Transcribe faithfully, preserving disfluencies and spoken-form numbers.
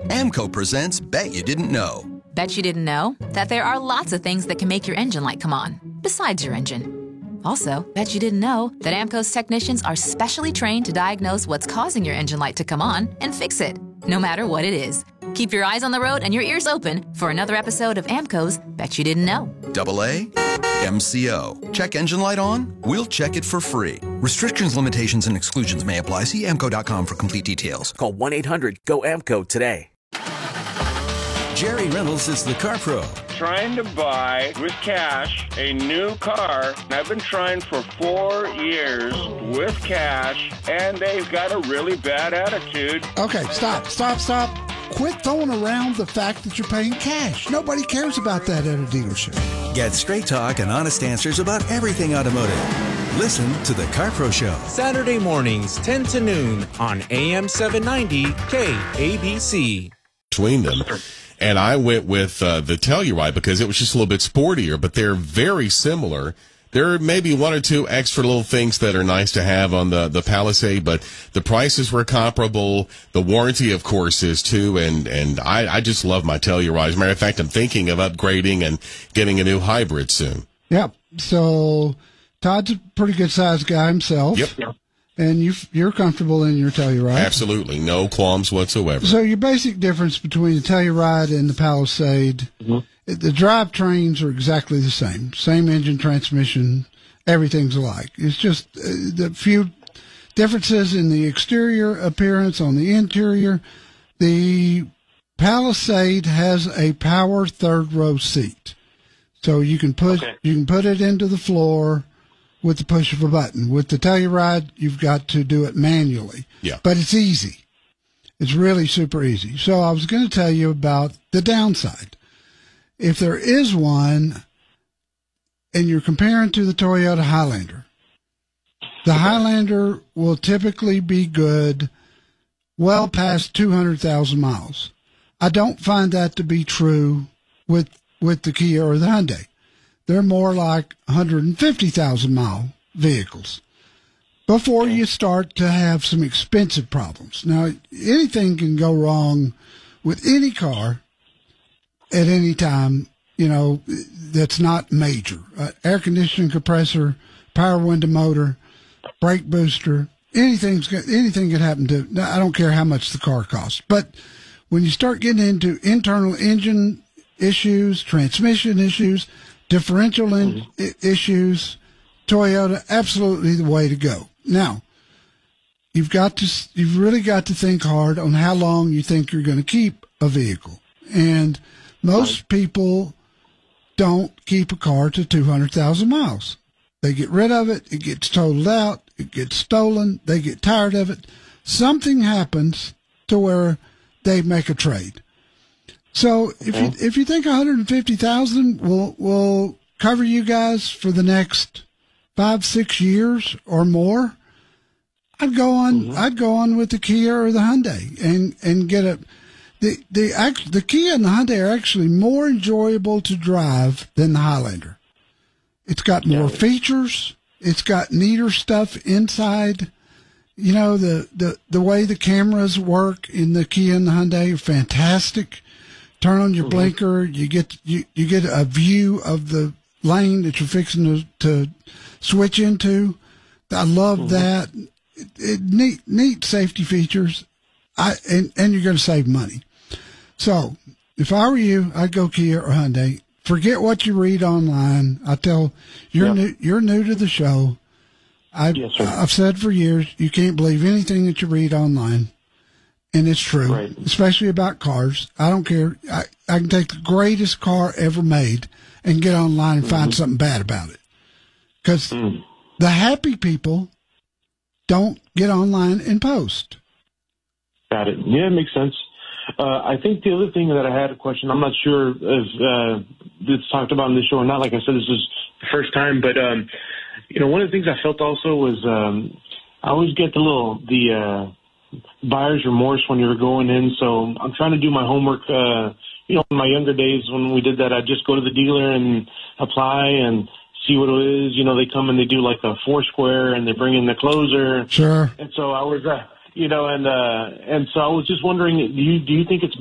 AMCO presents Bet You Didn't Know. Bet you didn't know that there are lots of things that can make your engine light come on, besides your engine. Also, bet you didn't know that AMCO's technicians are specially trained to diagnose what's causing your engine light to come on and fix it, no matter what it is. Keep your eyes on the road and your ears open for another episode of AMCO's Bet You Didn't Know. Double A, M C O. Check engine light on? We'll check it for free. Restrictions, limitations, and exclusions may apply. See amco dot com for complete details. Call one eight hundred G O A M C O today. Jerry Reynolds is the Car Pro. Trying to buy with cash a new car. I've been trying for four years with cash, and they've got a really bad attitude. Okay, stop, stop, stop. Quit throwing around the fact that you're paying cash. Nobody cares about that at a dealership. Get straight talk and honest answers about everything automotive. Listen to the Car Pro Show. Saturday mornings, ten to noon on A M seven ninety K A B C. Between them. And I went with uh, the Telluride because it was just a little bit sportier, but they're very similar. There may be one or two extra little things that are nice to have on the, the Palisade, but the prices were comparable. The warranty, of course, is too, and, and I, I just love my Telluride. As a matter of fact, I'm thinking of upgrading and getting a new hybrid soon. Yep. So Todd's a pretty good-sized guy himself. Yep. And you, you're comfortable in your Telluride. Absolutely. No qualms whatsoever. So your basic difference between the Telluride and the Palisade, mm-hmm. the drivetrains are exactly the same. Same engine, transmission, everything's alike. It's just uh, the few differences in the exterior appearance on the interior. The Palisade has a power third row seat. So you can put okay. you can put it into the floor with the push of a button. With the Telluride, you've got to do it manually. Yeah. But it's easy. It's really super easy. So I was going to tell you about the downside. If there is one, and you're comparing to the Toyota Highlander, the Highlander will typically be good well past two hundred thousand miles. I don't find that to be true with with the Kia or the Hyundai. They're more like one hundred fifty thousand mile vehicles before you start to have some expensive problems. Now, anything can go wrong with any car at any time, you know, that's not major. Uh, air conditioning compressor, power window motor, brake booster, anything's anything can happen to, I don't care how much the car costs. But when you start getting into internal engine issues, transmission issues, differential in- mm-hmm. issues, Toyota, absolutely the way to go. Now, you've got to, you've really got to think hard on how long you think you're going to keep a vehicle. And most right. people don't keep a car to two hundred thousand miles. They get rid of it. It gets totaled out. It gets stolen. They get tired of it. Something happens to where they make a trade. So if you if you think one hundred fifty thousand will will cover you guys for the next five six years or more, I'd go on mm-hmm. I'd go on with the Kia or the Hyundai and and get a the the act, the Kia and the Hyundai are actually more enjoyable to drive than the Highlander. It's got more yeah. features. It's got neater stuff inside. You know, the, the the way the cameras work in the Kia and the Hyundai are fantastic. Turn on your mm-hmm. blinker, you get you, you get a view of the lane that you're fixing to, to switch into. I love mm-hmm. that. It, it, neat neat safety features. I and, and you're going to save money. So if I were you, I'd go Kia or Hyundai. Forget what you read online. I tell you're yep. new you're new to the show. I yes, I've said for years you can't believe anything that you read online. And it's true, right. especially about cars. I don't care. I, I can take the greatest car ever made and get online and mm-hmm. find something bad about it. Because mm. the happy people don't get online and post. Got it. Yeah, it makes sense. Uh, I think the other thing that I had a question, I'm not sure if uh, it's talked about in this show or not. Like I said, this is the first time. But, um, you know, one of the things I felt also was um, I always get the little, the, uh, buyer's remorse when you're going in. So I'm trying to do my homework. Uh, you know, in my younger days when we did that, I'd just go to the dealer and apply and see what it is. You know, they come and they do like a four square and they bring in the closer. Sure. And so I was, uh, you know, and, uh, and so I was just wondering, do you, do you think it's